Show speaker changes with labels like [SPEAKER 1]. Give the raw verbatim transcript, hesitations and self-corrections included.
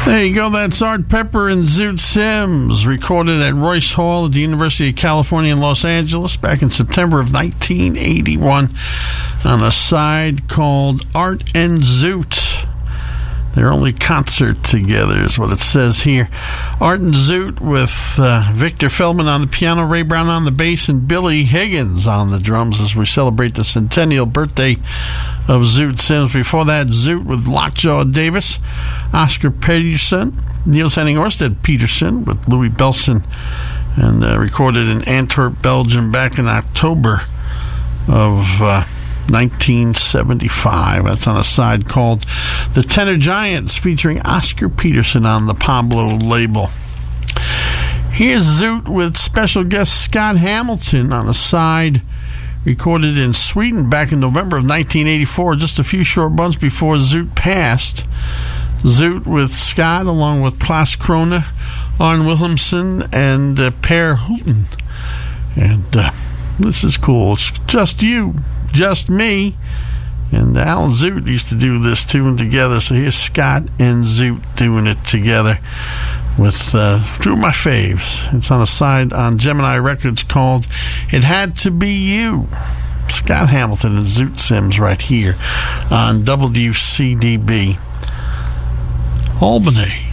[SPEAKER 1] There you go. That's Art Pepper and Zoot Sims, recorded at Royce Hall at the University of California in Los Angeles back in September of nineteen eighty-one on a side called Art and Zoot. Their only concert together is what it says here. Art and Zoot with uh, Victor Feldman on the piano, Ray Brown on the bass, and Billy Higgins on the drums as we celebrate the centennial birthday of Zoot Sims. Before that, Zoot with Lockjaw Davis, Oscar Peterson, Niels Henning Orsted Peterson with Louis Belson, and uh, recorded in Antwerp, Belgium back in October of Uh, nineteen seventy-five. That's on a side called The Tenor Giants, featuring Oscar Peterson on the Pablo label. Here's Zoot with special guest Scott Hamilton on a side recorded in Sweden back in November of nineteen eighty-four, just a few short months before Zoot passed. Zoot with Scott along with Klaus Krone, Arn Wilhelmsen, and uh, Per Houghton. And uh, this is cool. It's just you. Just me. And Alan Zoot used to do this tune together. So here's Scott and Zoot doing it together with uh, two of my faves. It's on a side on Gemini Records called It Had to Be You. Scott Hamilton and Zoot Sims right here on W C D B Albany.